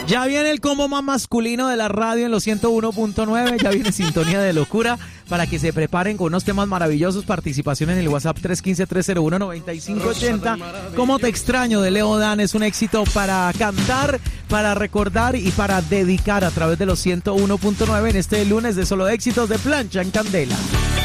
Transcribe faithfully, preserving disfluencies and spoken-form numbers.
Ya viene el combo más masculino de la radio en los ciento uno punto nueve, ya viene Sintonía de Locura para que se preparen con unos temas maravillosos. Participación en el WhatsApp tres uno cinco, tres cero uno, nueve cinco ocho cero. Cómo te extraño de Leo Dan es un éxito para cantar, para recordar y para dedicar a través de los ciento uno punto nueve en este lunes de solo éxitos de Plancha en Candela.